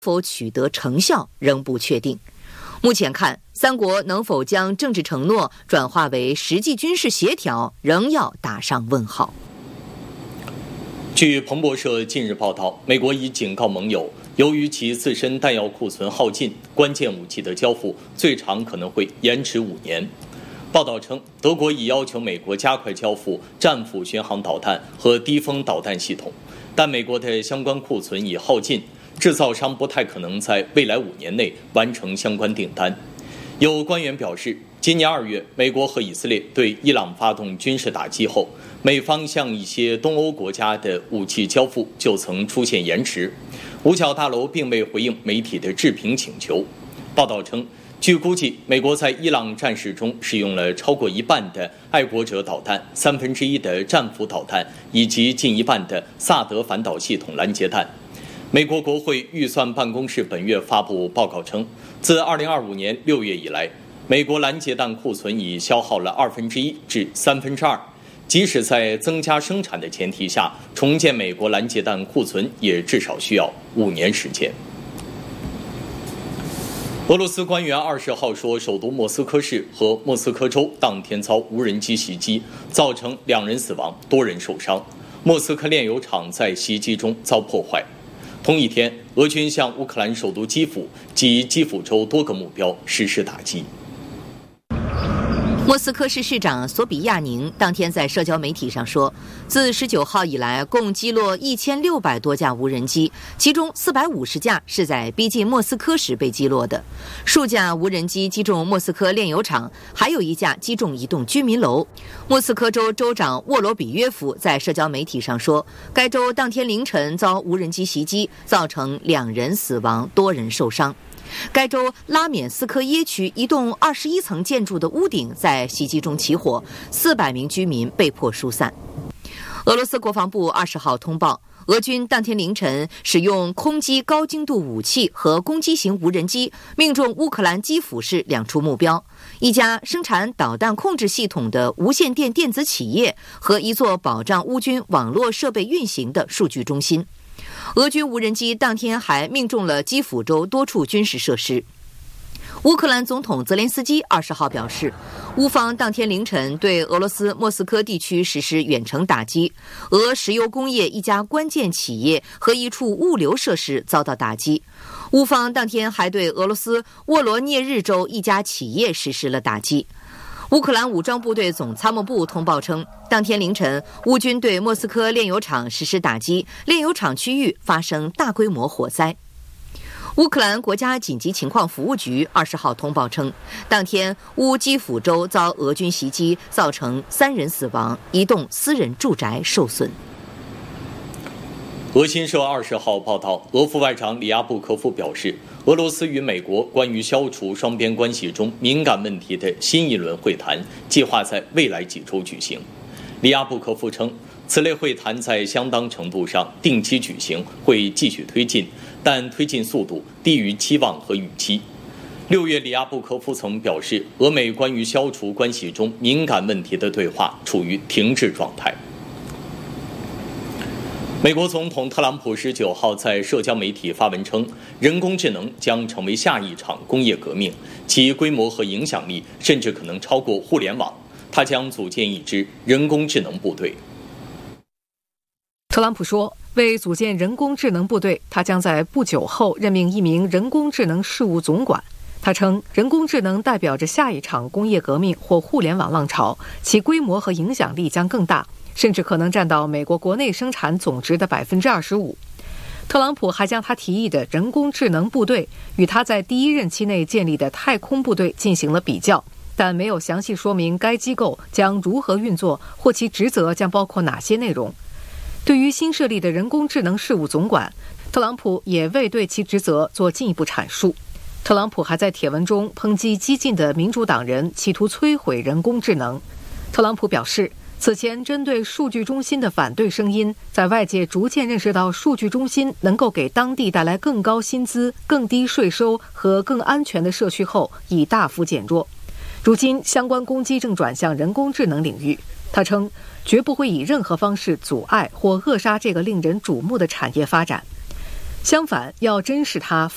否取得成效仍不确定。目前看，三国能否将政治承诺转化为实际军事协调，仍要打上问号。 据彭博社近日报道，美国已警告盟友，由于其自身弹药库存耗尽，关键武器的交付最长可能会延迟5年。报道称，德国已要求美国加快交付战斧巡航导弹和低风导弹系统，但美国的相关库存已耗尽，制造商不太可能在未来5年内完成相关订单。有官员表示，今年2月，美国和以色列对伊朗发动军事打击后，美方向一些东欧国家的武器交付就曾出现延迟。五角大楼并未回应媒体的置评请求。报道称，据估计，美国在伊朗战事中使用了超过1半的爱国者导弹，1/3的战斧导弹，以及近1半的萨德反导系统拦截弹。美国国会预算办公室本月发布报告称，自2025年6月以来，美国拦截弹库存已消耗了1/2至2/3。即使在增加生产的前提下，重建美国拦截弹库存也至少需要5年时间。俄罗斯官员20号说，首都莫斯科市和莫斯科州当天遭无人机袭击，造成2人死亡，多人受伤。莫斯科炼油厂在袭击中遭破坏。同一天，俄军向乌克兰首都基辅及基辅州多个目标实施打击。 莫斯科市市长索比亚宁当天在社交媒体上说，自19号以来，共击落1600多架无人机，其中450架是在逼近莫斯科时被击落的。数架无人机击中莫斯科炼油厂，还有1架击中一栋居民楼。莫斯科州州长沃罗比约夫在社交媒体上说，该州当天凌晨遭无人机袭击，造成2人死亡，多人受伤。该州拉缅斯科耶区一栋21层建筑的屋顶在袭击中起火，400名居民被迫疏散。俄罗斯国防部20号通报，俄军当天凌晨使用空击高精度武器和攻击型无人机，命中乌克兰基辅市2处目标，一家生产导弹控制系统的无线电电子企业和一座保障乌军网络设备运行的数据中心。俄军无人机当天还命中了基辅州多处军事设施。乌克兰总统泽连斯基20号表示，乌方当天凌晨对俄罗斯莫斯科地区实施远程打击，俄石油工业一家关键企业和一处物流设施遭到打击。乌方当天还对俄罗斯沃罗涅日州一家企业实施了打击。乌克兰武装部队总参谋部通报称，当天凌晨，乌军对莫斯科炼油厂实施打击，炼油厂区域发生大规模火灾。乌克兰国家紧急情况服务局20号通报称，当天乌基辅州遭俄军袭击，造成3人死亡，一栋私人住宅受损。 俄新社20号报道，俄副外长里亚布科夫表示，俄罗斯与美国关于消除双边关系中敏感问题的新一轮会谈计划在未来几周举行。里亚布科夫称，此类会谈在相当程度上定期举行，会继续推进，但推进速度低于期望和预期。6月，里亚布科夫曾表示，俄美关于消除关系中敏感问题的对话处于停滞状态。美国总统特朗普19号在社交媒体发文称，人工智能将成为下一场工业革命，其规模和影响力甚至可能超过互联网。他将组建一支人工智能部队。 特朗普说，为组建人工智能部队，他将在不久后任命一名人工智能事务总管。他称，人工智能代表着下一场工业革命或互联网浪潮，其规模和影响力将更大，甚至可能占到美国国内生产总值的25%。特朗普还将他提议的人工智能部队与他在第一任期内建立的太空部队进行了比较，但没有详细说明该机构将如何运作或其职责将包括哪些内容。对于新设立的人工智能事务总管，特朗普也未对其职责做进一步阐述。特朗普还在帖文中抨击激进的民主党人企图摧毁人工智能。特朗普表示，此前针对数据中心的反对声音，在外界逐渐认识到数据中心能够给当地带来更高薪资、更低税收和更安全的社区后，已大幅减弱。如今，相关攻击正转向人工智能领域。他称，绝不会以任何方式阻碍或扼杀这个令人瞩目的产业发展。相反，要珍视它